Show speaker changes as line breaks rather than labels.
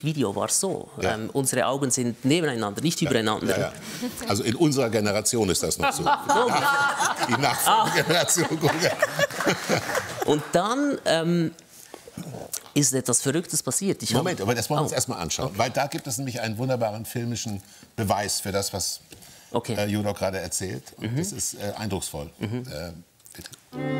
Video war es so.
Ja.
Unsere Augen sind nebeneinander, nicht übereinander.
Ja. Also in unserer Generation ist das noch so. Die Nachfolgegeneration.
Und dann ist etwas Verrücktes passiert.
Moment, aber das wollen wir uns erstmal anschauen. Okay. Weil da gibt es nämlich einen wunderbaren filmischen Beweis für das, was Judok gerade erzählt. Und das ist eindrucksvoll. Bitte.